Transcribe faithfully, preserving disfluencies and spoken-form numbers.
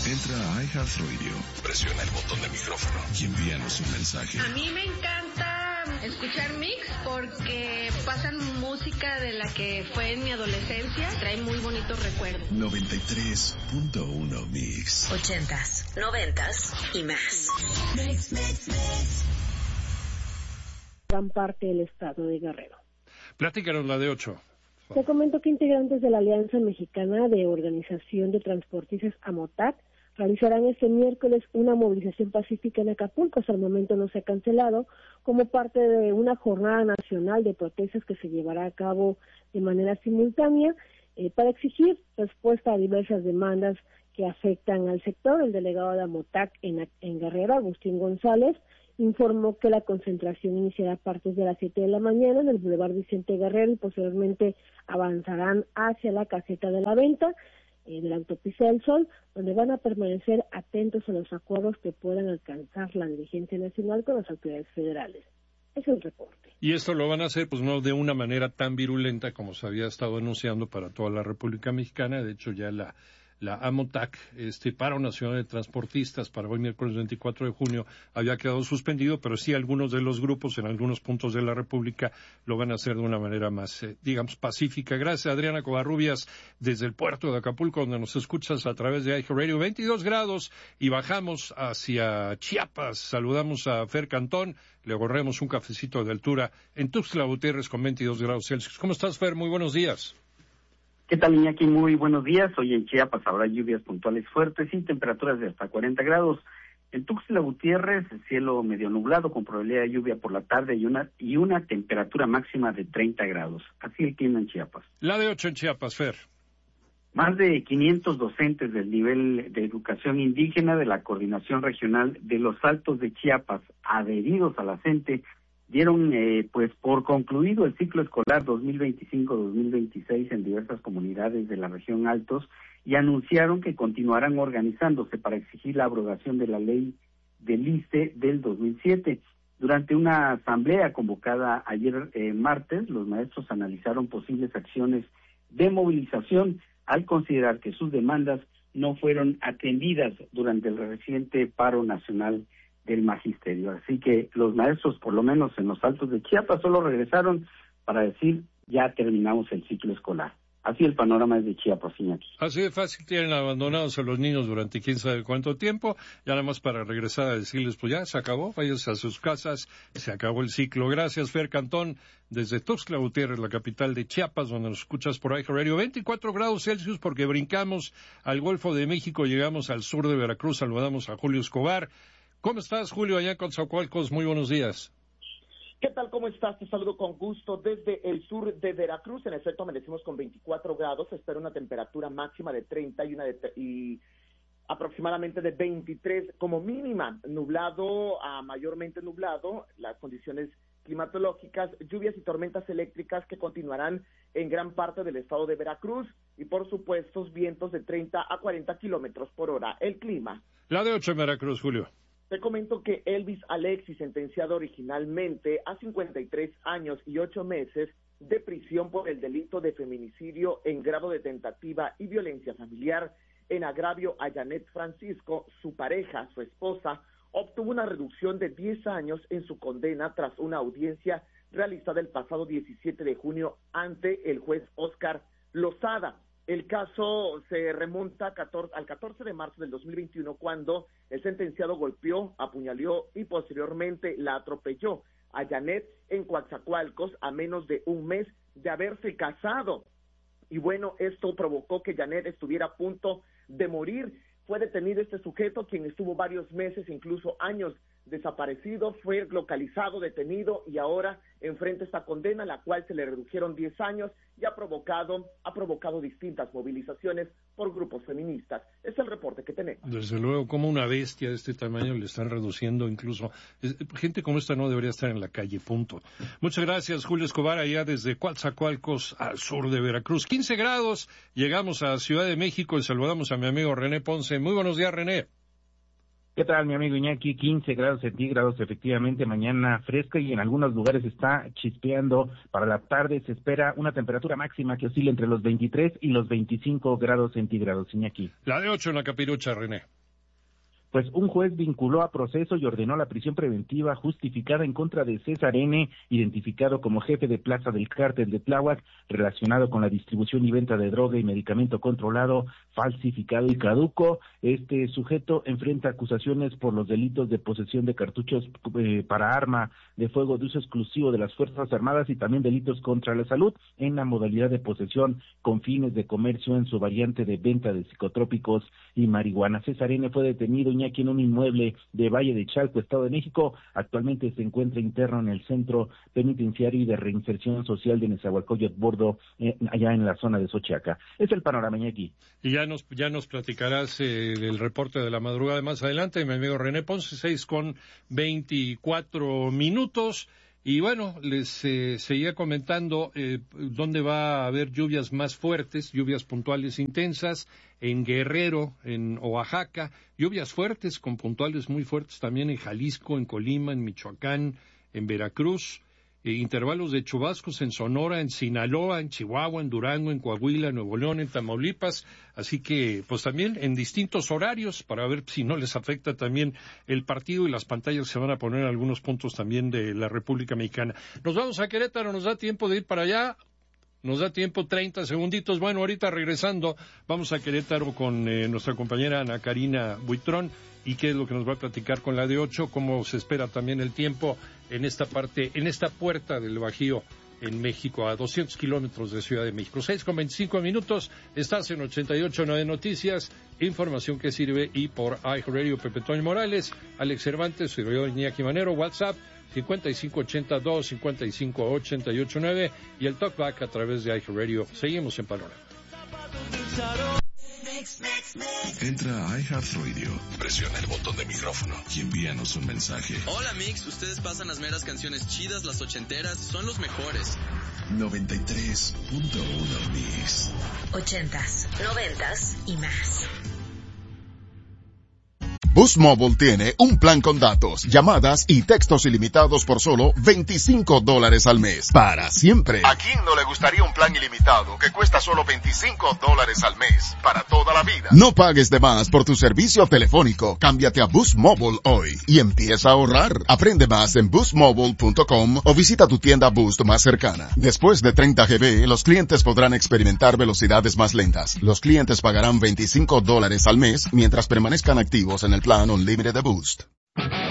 Entra a iHeartRadio, presiona el botón de micrófono y envíanos un mensaje. A mí me encanta escuchar Mix porque pasan música de la que fue en mi adolescencia. Trae muy bonitos recuerdos. noventa y tres punto uno Mix. Ochentas, noventas y más. Mix, mix, mix. Gran parte del estado de Guerrero. Platícanos la de ocho. Te comento que integrantes de la Alianza Mexicana de Organización de Transportistas AMOTAC realizarán este miércoles una movilización pacífica en Acapulco. Hasta el momento no se ha cancelado, como parte de una jornada nacional de protestas que se llevará a cabo de manera simultánea eh, para exigir respuesta a diversas demandas que afectan al sector. El delegado de AMOTAC en, en Guerrero, Agustín González, informó que la concentración iniciará a partir de las siete de la mañana en el Boulevard Vicente Guerrero y posteriormente avanzarán hacia la caseta de la venta eh, de la autopista del Sol, donde van a permanecer atentos a los acuerdos que puedan alcanzar la dirigencia nacional con las autoridades federales. Es el reporte. Y esto lo van a hacer, pues no de una manera tan virulenta como se había estado anunciando para toda la República Mexicana. De hecho, ya la La AMOTAC, este paro nacional de transportistas para hoy miércoles veinticuatro de junio había quedado suspendido, pero sí algunos de los grupos en algunos puntos de la República lo van a hacer de una manera más, eh, digamos, pacífica. Gracias, Adriana Covarrubias, desde el puerto de Acapulco, donde nos escuchas a través de iHeartRadio. veintidós grados y bajamos hacia Chiapas. Saludamos a Fer Cantón, le borremos un cafecito de altura en Tuxtla Gutiérrez con veintidós grados Celsius. ¿Cómo estás, Fer? Muy buenos días. ¿Qué tal, Iñaki? Muy buenos días. Hoy en Chiapas habrá lluvias puntuales fuertes y temperaturas de hasta cuarenta grados. En Tuxtla Gutiérrez, cielo medio nublado con probabilidad de lluvia por la tarde y una y una temperatura máxima de treinta grados. Así el clima en Chiapas. La de ocho en Chiapas, Fer. Más de quinientos docentes del nivel de educación indígena de la Coordinación Regional de los Altos de Chiapas, adheridos a la CENTE, dieron eh, pues por concluido el ciclo escolar dos mil veinticinco dos mil veintiséis en diversas comunidades de la región Altos y anunciaron que continuarán organizándose para exigir la abrogación de la ley del I C E del dos mil siete. Durante una asamblea convocada ayer eh, martes, los maestros analizaron posibles acciones de movilización al considerar que sus demandas no fueron atendidas durante el reciente paro nacional del magisterio. Así que los maestros, por lo menos en los Altos de Chiapas, solo regresaron para decir, ya terminamos el ciclo escolar. Así el panorama es de Chiapas, Iñaki. Así de fácil, tienen abandonados a los niños durante quién sabe cuánto tiempo, ya nada más para regresar a decirles, pues ya se acabó, váyanse a sus casas, se acabó el ciclo. Gracias, Fer Cantón, desde Tuxtla Gutiérrez, la capital de Chiapas, donde nos escuchas por iHeartRadio. veinticuatro grados Celsius porque brincamos al Golfo de México, llegamos al sur de Veracruz, saludamos a Julio Escobar. ¿Cómo estás, Julio, allá con Coatzacoalcos? Muy buenos días. ¿Qué tal? ¿Cómo estás? Te saludo con gusto desde el sur de Veracruz. En efecto, amanecimos con veinticuatro grados. Se espera una temperatura máxima de treinta y una de y aproximadamente de veintitrés como mínima. Nublado a mayormente nublado. Las condiciones climatológicas, lluvias y tormentas eléctricas que continuarán en gran parte del estado de Veracruz. Y por supuesto, vientos de treinta a cuarenta kilómetros por hora. El clima. La de ocho en Veracruz, Julio. Te comento que Elvis Alexis, sentenciado originalmente a cincuenta y tres años y ocho meses de prisión por el delito de feminicidio en grado de tentativa y violencia familiar en agravio a Janet Francisco, su pareja, su esposa, obtuvo una reducción de diez años en su condena tras una audiencia realizada el pasado diecisiete de junio ante el juez Óscar Lozada. El caso se remonta al catorce de marzo del dos mil veintiuno, cuando el sentenciado golpeó, apuñaló y posteriormente la atropelló a Janet en Coatzacoalcos a menos de un mes de haberse casado. Y bueno, esto provocó que Janet estuviera a punto de morir. Fue detenido este sujeto, quien estuvo varios meses, incluso años, desaparecido, fue localizado, detenido y ahora enfrenta esta condena, la cual se le redujeron diez años y ha provocado, ha provocado distintas movilizaciones por grupos feministas. Es el reporte que tenemos. Desde luego, como una bestia de este tamaño le están reduciendo incluso. Gente como esta no debería estar en la calle, punto. Muchas gracias, Julio Escobar, allá desde Coatzacoalcos al sur de Veracruz. quince grados, llegamos a Ciudad de México y saludamos a mi amigo René Ponce. Muy buenos días, René. ¿Qué tal, mi amigo Iñaki? quince grados centígrados, efectivamente, mañana fresca y en algunos lugares está chispeando. Para la tarde se espera una temperatura máxima que oscila entre los veintitrés y los veinticinco grados centígrados, Iñaki. La de ocho en la Capirucha, René. Pues un juez vinculó a proceso y ordenó la prisión preventiva justificada en contra de César N., identificado como jefe de plaza del cártel de Tláhuac, relacionado con la distribución y venta de droga y medicamento controlado, falsificado y caduco. Este sujeto enfrenta acusaciones por los delitos de posesión de cartuchos eh, para arma de fuego de uso exclusivo de las Fuerzas Armadas y también delitos contra la salud en la modalidad de posesión con fines de comercio en su variante de venta de psicotrópicos y marihuana. César N. fue detenido aquí en un inmueble de Valle de Chalco, Estado de México. Actualmente se encuentra interno en el Centro Penitenciario y de Reinserción Social de Nezahualcóyotl Bordo, eh, allá en la zona de Xochiaca. Es el panorama, Iñaki. Y ya nos ya nos platicarás eh, del reporte de la madrugada más adelante, mi amigo René Ponce, seis con veinticuatro minutos. Y bueno, les eh, seguía comentando eh, dónde va a haber lluvias más fuertes, lluvias puntuales intensas, en Guerrero, en Oaxaca, lluvias fuertes con puntuales muy fuertes también en Jalisco, en Colima, en Michoacán, en Veracruz, eh, intervalos de chubascos en Sonora, en Sinaloa, en Chihuahua, en Durango, en Coahuila, en Nuevo León, en Tamaulipas, así que pues también en distintos horarios para ver si no les afecta también el partido y las pantallas se van a poner en algunos puntos también de la República Mexicana. Nos vamos a Querétaro, nos da tiempo de ir para allá. Nos da tiempo, treinta segunditos. Bueno, ahorita regresando, vamos a Querétaro con eh, nuestra compañera Ana Karina Buitrón. ¿Y qué es lo que nos va a platicar con la de ocho? ¿Cómo se espera también el tiempo en esta parte, en esta puerta del Bajío en México, a doscientos kilómetros de Ciudad de México? seis con veinticinco minutos, estás en ochenta y ocho punto nueve Noticias, información que sirve, y por iHeartRadio, Pepe Toño Morales, Alex Cervantes, soy yo, Iñaki Manero, WhatsApp cincuenta y cinco ochenta y dos, cincuenta y cinco ochenta y ocho nueve y el talkback a través de iHeartRadio. Seguimos en Panorama. Entra a iHeartRadio, presiona el botón de micrófono y envíanos un mensaje. Hola Mix, ustedes pasan las meras canciones chidas, las ochenteras, son los mejores. noventa y tres punto uno Mix. Ochentas, noventas y más. Boost Mobile tiene un plan con datos, llamadas y textos ilimitados por solo veinticinco dólares al mes. Para siempre. ¿A quién no le gustaría un plan ilimitado que cuesta solo veinticinco dólares al mes? Para toda la vida. No pagues de más por tu servicio telefónico. Cámbiate a Boost Mobile hoy y empieza a ahorrar. Aprende más en boost mobile punto com o visita tu tienda Boost más cercana. Después de treinta gigabytes, los clientes podrán experimentar velocidades más lentas. Los clientes pagarán veinticinco dólares al mes mientras permanezcan activos en el plan Unlimited de Boost.